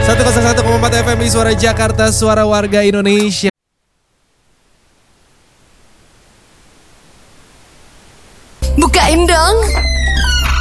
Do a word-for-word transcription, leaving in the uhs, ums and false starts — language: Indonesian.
seratus satu koma empat F M di Suara Jakarta, suara warga Indonesia. Bukain dong.